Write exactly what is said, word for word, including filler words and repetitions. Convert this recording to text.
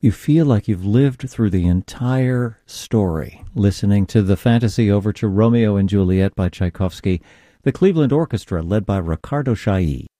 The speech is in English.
You feel like you've lived through the entire story, listening to the fantasy overture Romeo and Juliet by Tchaikovsky, the Cleveland Orchestra led by Ricardo Chailly.